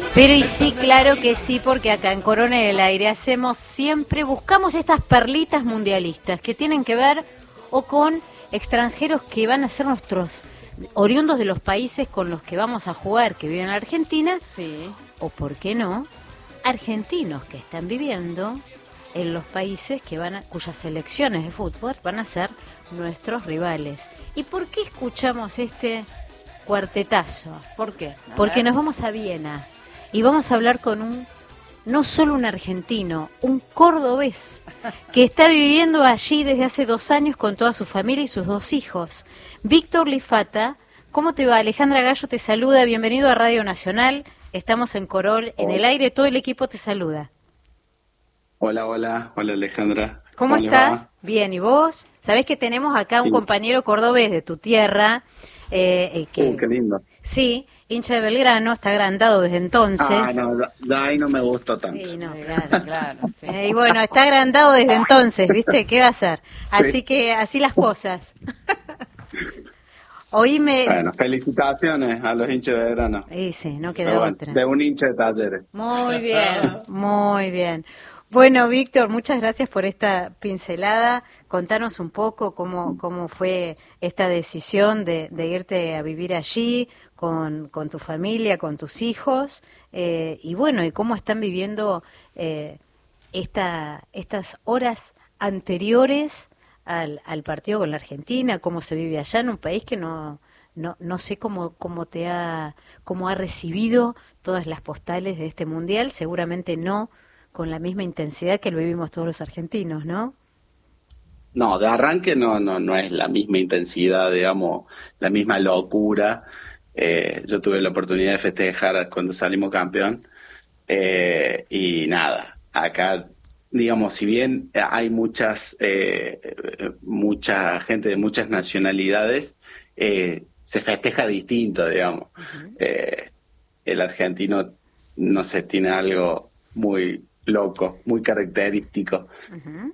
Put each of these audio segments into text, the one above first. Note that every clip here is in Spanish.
Pero y sí, claro que sí, porque acá en Corona en el Aire buscamos estas perlitas mundialistas que tienen que ver o con extranjeros que van a ser nuestros oriundos de los países con los que vamos a jugar, que viven en Argentina, Sí. o por qué no, argentinos que están viviendo en los países cuyas selecciones de fútbol van a ser nuestros rivales. ¿Y por qué escuchamos este cuartetazo? ¿Por qué? Porque nos vamos a Viena y vamos a hablar con no solo un argentino, un cordobés que está viviendo allí desde hace 2 años con toda su familia y sus 2 hijos. Víctor Lifata, ¿cómo te va? Alejandra Gallo te saluda, bienvenido a Radio Nacional, estamos en Corol, en el aire, todo el equipo te saluda. Hola Alejandra. ¿Cómo estás? Bien, ¿y vos? Sabés que tenemos acá un compañero cordobés de tu tierra. Qué lindo. Sí, hincha de Belgrano, está agrandado desde entonces. No, de ahí no me gustó tanto. Sí, no, Claro, sí. Y bueno, está agrandado desde entonces, ¿viste? ¿Qué va a hacer? Así Sí. que así las cosas. Oíme. Bueno, felicitaciones a los hinchas de Belgrano. Sí, no queda Pero bueno, otra. de un hincha de Talleres. Muy bien, muy bien. Bueno, Víctor, muchas gracias por esta pincelada. Contanos un poco cómo fue esta decisión de irte a vivir allí con tu familia, con tus hijos, y bueno, y cómo están viviendo estas horas anteriores al partido con la Argentina, cómo se vive allá en un país que no sé cómo ha recibido todas las postales de este mundial, seguramente no con la misma intensidad que lo vivimos todos los argentinos, ¿no? No, de arranque no es la misma intensidad, digamos, la misma locura. Yo tuve la oportunidad de festejar cuando salimos campeón, y nada, acá, digamos, si bien hay mucha gente de muchas nacionalidades, se festeja distinto, digamos. Uh-huh. El argentino, no sé, tiene algo muy loco, muy característico. Uh-huh.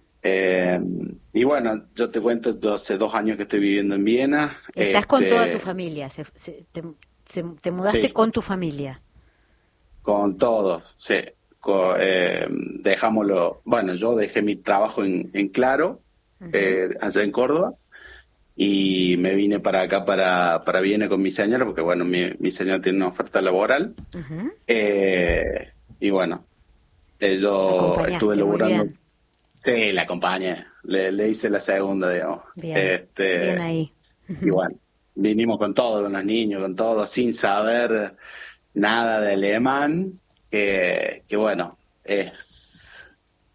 Y bueno, yo te cuento, yo hace 2 años que estoy viviendo en Viena. Estás con toda tu familia, te mudaste Sí. con tu familia. Con todos, sí. Dejámoslo, bueno, yo dejé mi trabajo en Claro, Uh-huh. allá en Córdoba, y me vine para acá, para Viena con mi señora, porque bueno, mi señora tiene una oferta laboral. Uh-huh. Y bueno, yo Acompañaste, estuve muy laburando. bien. Sí, la acompañé, le hice la segunda, digamos. Bien, bien ahí. Y bueno, vinimos con todo, con los niños, con todo, sin saber nada de alemán, que bueno, es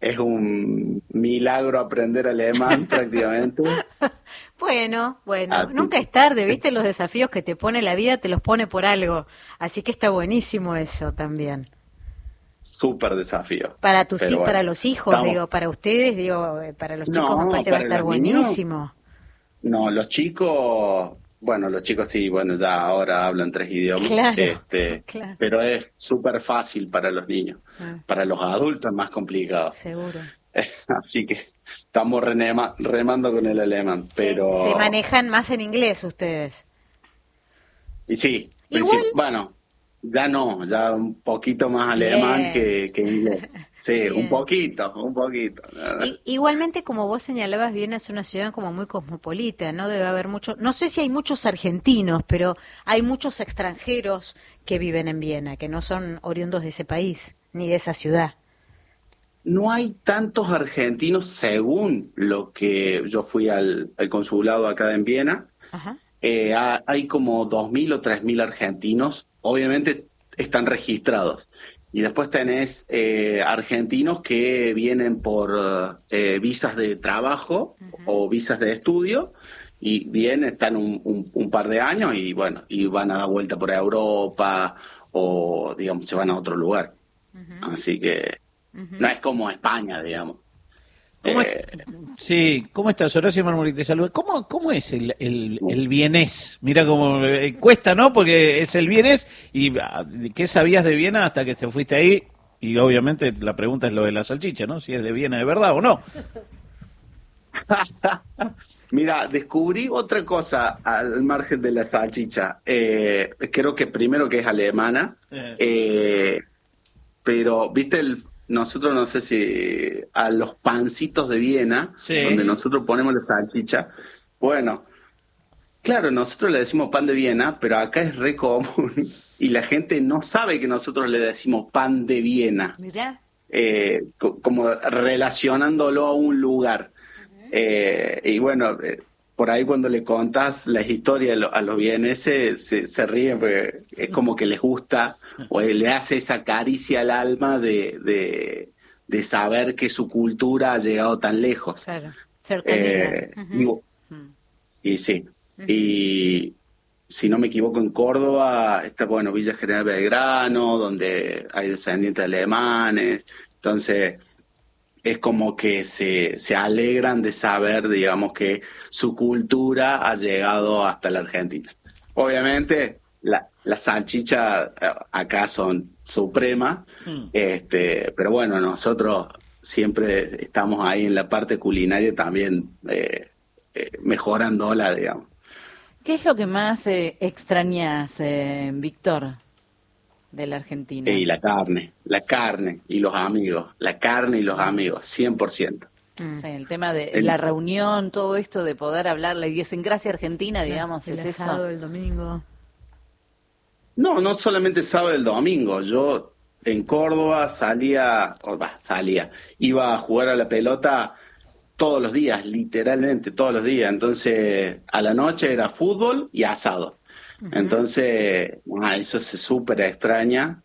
un milagro aprender alemán prácticamente. Bueno, Así. nunca es tarde, ¿viste? Los desafíos que te pone la vida te los pone por algo. Así que está buenísimo eso también. Súper desafío. Para Pero bueno, para los hijos, estamos- para ustedes, para los chicos No, me parece va a para estar los niños. buenísimo. No, los chicos sí, bueno, ya ahora hablan 3 idiomas. Claro, claro. Pero es súper fácil para los niños. Ah, Para los adultos es más complicado. seguro. Así que estamos remando con el alemán, pero... Se manejan más en inglés ustedes. Y sí, Igual- bueno, ya un poquito más Bien. alemán que inglés. Sí, Bien. un poquito. Igualmente, como vos señalabas, Viena es una ciudad como muy cosmopolita, ¿no? Debe haber no sé si hay muchos argentinos, pero hay muchos extranjeros que viven en Viena, que no son oriundos de ese país, ni de esa ciudad. No hay tantos argentinos, según lo que yo fui al consulado acá en Viena. Ajá. Hay como 2.000 o 3.000 argentinos, obviamente están registrados. Y después tenés argentinos que vienen por visas de trabajo o visas de estudio, y están un par de años y bueno, y van a dar vuelta por Europa, o digamos, se van a otro lugar. Uh-huh. Así que no es como España, digamos. Sí, ¿cómo estás? Horacio Marmuri te saluda. ¿Cómo es el vienés? Mira cómo cuesta, ¿no? Porque es el vienés. ¿Y qué sabías de Viena hasta que te fuiste ahí? Y obviamente la pregunta es lo de la salchicha, ¿no? Si es de Viena de verdad o no. Mira, descubrí otra cosa al margen de la salchicha. Creo que primero que es alemana. pero viste nosotros no sé si a los pancitos de Viena, Sí. donde nosotros ponemos la salchicha, bueno, claro, nosotros le decimos pan de Viena, pero acá es re común y la gente no sabe que nosotros le decimos pan de Viena, Mirá. como relacionándolo a un lugar. Y bueno, por ahí cuando le contás la historia a los vieneses se ríen porque es como que les gusta o le hace esa caricia al alma de saber que su cultura ha llegado tan lejos. Claro, cercanía. Y sí, y si no me equivoco en Córdoba está, bueno, Villa General Belgrano, donde hay descendientes alemanes, entonces es como que se alegran de saber, digamos, que su cultura ha llegado hasta la Argentina. Obviamente, las salchichas acá son supremas, pero bueno, nosotros siempre estamos ahí en la parte culinaria también mejorándola, digamos. ¿Qué es lo que más extrañas, Víctor, de la Argentina? Y la carne y los amigos, 100%. Sí, el tema de la reunión, todo esto de poder hablar la idiosincrasia argentina, digamos, El es asado, eso. el domingo. No solamente sábado y el domingo. Yo en Córdoba iba a jugar a la pelota todos los días, literalmente todos los días. Entonces, a la noche era fútbol y asado. Entonces, eso se súper extraña.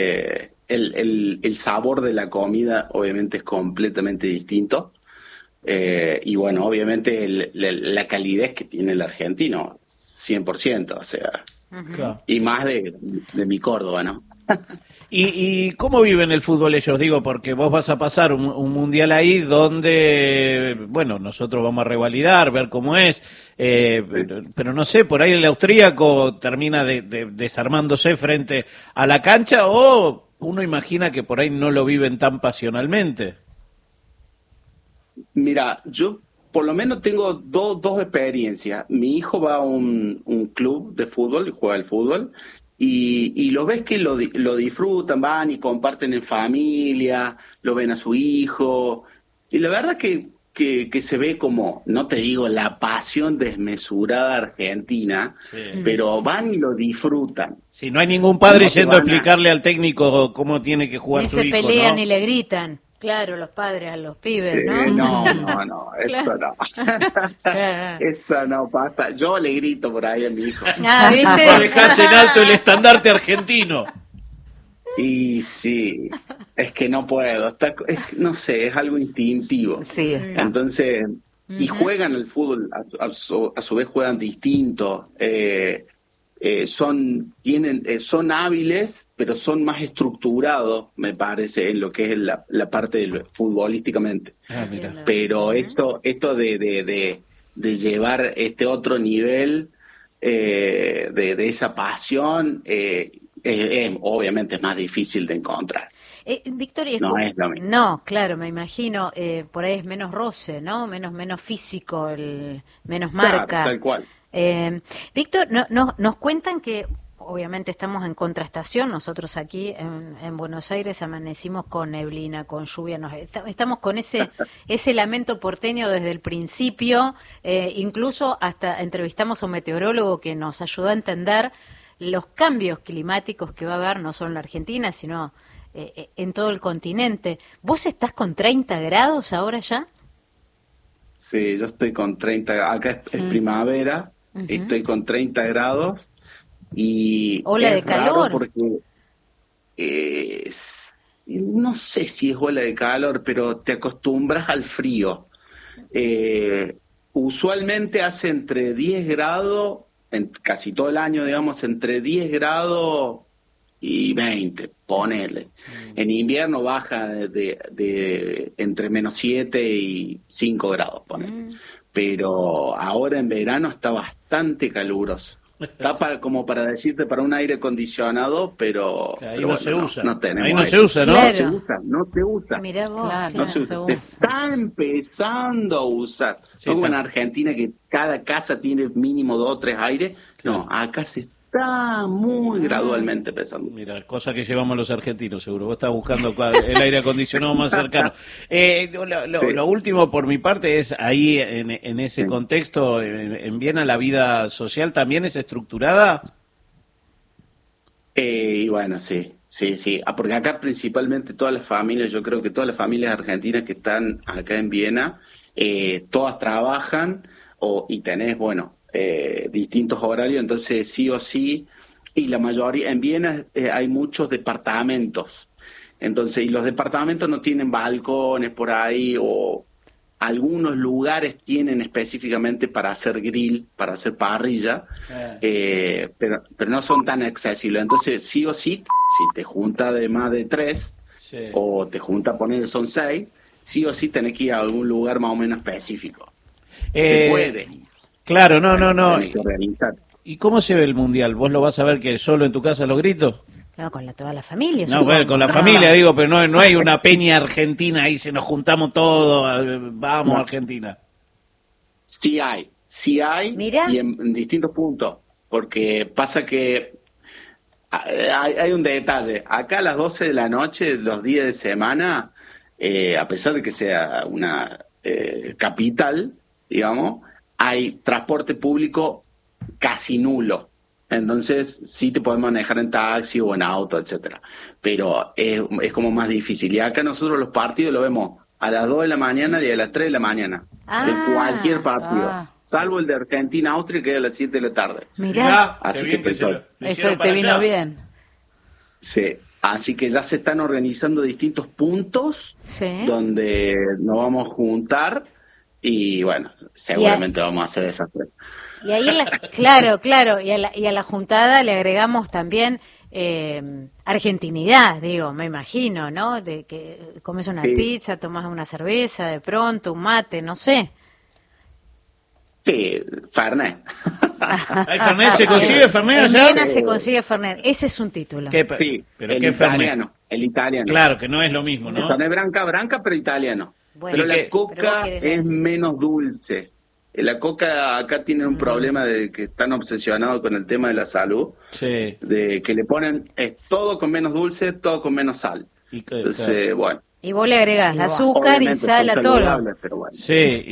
El sabor de la comida obviamente es completamente distinto. Y bueno, obviamente la calidez que tiene el argentino, 100%, o sea, Claro. y más de mi Córdoba, ¿no? ¿Y cómo viven el fútbol ellos? Digo, porque vos vas a pasar un mundial ahí donde, bueno, nosotros vamos a revalidar, ver cómo es, pero no sé, por ahí el austríaco termina desarmándose frente a la cancha o uno imagina que por ahí no lo viven tan pasionalmente. Mira, yo por lo menos tengo dos experiencias. Mi hijo va a un club de fútbol y juega al fútbol y lo ves que lo disfrutan, van y comparten en familia, lo ven a su hijo y la verdad que se ve como, no te digo la pasión desmesurada argentina, pero van y lo disfrutan. Si no hay ningún padre No se yendo a van a- explicarle al técnico cómo tiene que jugar Ni su se hijo, pelean ¿no? ni le gritan. Claro, los padres a los pibes, ¿no? No, eso no. Claro. Eso no pasa. Yo le grito por ahí a mi hijo. Ah, Vos ¿viste? dejás en alto el estandarte argentino. Y sí, es que no puedo. No sé, es algo instintivo. Sí, está. Entonces, y juegan el fútbol, a su vez juegan distinto. Son hábiles, pero son más estructurados, me parece, en lo que es la parte futbolísticamente. Ah, mira. Pero esto de llevar este otro nivel de esa pasión, obviamente es más difícil de encontrar. Victoria, No es lo mismo. no, claro, me imagino, por ahí es menos roce, ¿no? Menos físico, menos marca. Claro, tal cual. Víctor, nos cuentan que obviamente estamos en contrastación, nosotros aquí en Buenos Aires amanecimos con neblina, con lluvia, estamos con ese lamento porteño desde el principio, incluso hasta entrevistamos a un meteorólogo que nos ayudó a entender los cambios climáticos que va a haber, no solo en la Argentina, sino en todo el continente. ¿Vos estás con 30 grados ahora ya? Sí, yo estoy con 30, acá es primavera, estoy con 30 grados y Ola de es raro calor. porque no sé si es ola de calor, pero te acostumbras al frío. Usualmente hace entre 10 grados, casi todo el año, digamos, entre 10 grados y 20, ponele. En invierno baja de entre menos 7 y 5 grados, ponele. Pero ahora en verano está bastante caluroso. Está como para decirte, para un aire acondicionado, pero... Ahí pero no bueno, se usa. No tenemos Ahí no aire. se usa, ¿no? Claro. No se usa. Mirá vos. Claro. No se usa. Se está empezando a usar. Sí, No como en está. Argentina que cada casa tiene mínimo 2 o 3 aires. No, acá se está muy gradualmente empezando. Mira, cosa que llevamos los argentinos, seguro. Vos estás buscando el aire acondicionado más cercano. Lo último por mi parte es ahí, en ese contexto, en Viena, la vida social también es estructurada. Y bueno, sí. Porque acá principalmente todas las familias, yo creo que todas las familias argentinas que están acá en Viena, todas trabajan y tenés, distintos horarios, entonces sí o sí, y la mayoría, en Viena hay muchos departamentos, entonces, y los departamentos no tienen balcones por ahí, o algunos lugares tienen específicamente para hacer grill, para hacer parrilla, pero no son tan accesibles, entonces sí o sí, si te junta de más de 3, o te junta, poner son 6, sí o sí tenés que ir a algún lugar más o menos específico. Se puede. Claro, no. ¿Y cómo se ve el Mundial? ¿Vos lo vas a ver que solo en tu casa los gritos? No, con toda la familia. No, bueno, con la familia digo, pero no hay una peña argentina ahí, se nos juntamos todos, vamos Argentina. Sí hay, Mirá. y en distintos puntos, porque pasa que hay un detalle. Acá a las 12 de la noche, los días de semana, a pesar de que sea una capital, digamos, hay transporte público casi nulo. Entonces sí te puedes manejar en taxi o en auto, etcétera. Pero es como más difícil. Y acá nosotros los partidos lo vemos a las 2 de la mañana y a las 3 de la mañana. De cualquier partido. Salvo el de Argentina-Austria, que es a las 7 de la tarde. Mirá. Así que eso te vino bien. Sí. Así que ya se están organizando distintos puntos donde nos vamos a juntar y bueno, seguramente vamos a hacer esa prueba. Y ahí, claro, y a la juntada le agregamos también argentinidad, digo, me imagino, ¿no? De que comes una pizza, tomas una cerveza, de pronto, un mate, no sé. Sí, Fernet. ¿Hay Fernet? ¿Se consigue Fernet allá? En Viena se consigue Fernet, ese es un título. Sí, pero el ¿qué italiano, Fernet? el italiano. Claro, que no es lo mismo, ¿no? El Fernet branca, pero italiano. Bueno, pero la coca es menos dulce. La coca acá tiene un problema de que están obsesionados con el tema de la salud, de que le ponen todo con menos dulce, todo con menos sal. Entonces, bueno. Y vos le agregás el azúcar y sal a todo. Pero bueno. Sí,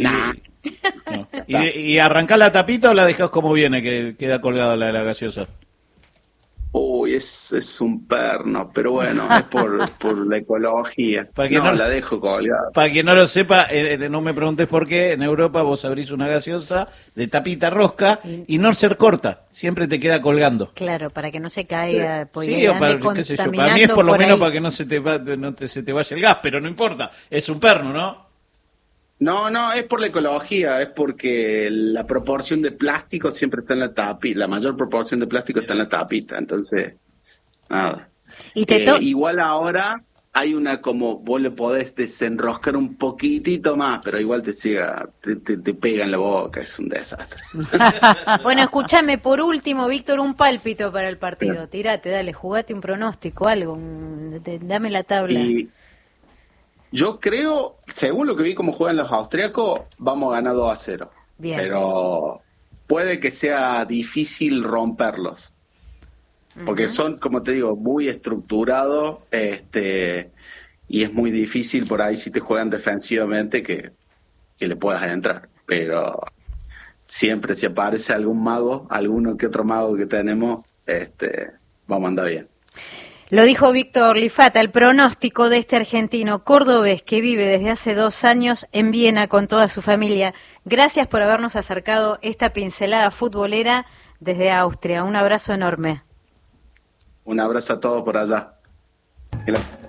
¿Y arrancás la tapita o la dejás como viene, que queda colgada la de la gaseosa? Uy, es un perno, pero bueno, es por la ecología. La dejo colgada. Para quien no lo sepa, no me preguntes por qué, en Europa vos abrís una gaseosa de tapita rosca y no se corta, siempre te queda colgando. Claro, para que no se caiga. Sí, o para, qué sé yo, para mí es por lo menos para que no se te vaya el gas, pero no importa, es un perno, ¿no? No, es por la ecología, es porque la proporción de plástico siempre está en la tapita, la mayor proporción de plástico está en la tapita, entonces, nada. ¿Y igual ahora hay una como, vos le podés desenroscar un poquitito más, pero igual te pega en la boca, es un desastre. Bueno, escúchame, por último, Víctor, un pálpito para el partido, tirate, dale, jugate un pronóstico, algo, dame la tabla. Yo creo, según lo que vi cómo juegan los austriacos, vamos a ganar 2-0. Bien. Pero puede que sea difícil romperlos. Porque son, como te digo, muy estructurados, y es muy difícil por ahí si te juegan defensivamente que le puedas entrar. Pero siempre si aparece algún mago, alguno que otro mago que tenemos, vamos a andar bien. Lo dijo Víctor Lifata, el pronóstico de este argentino cordobés que vive desde hace 2 años en Viena con toda su familia. Gracias por habernos acercado esta pincelada futbolera desde Austria. Un abrazo enorme. Un abrazo a todos por allá.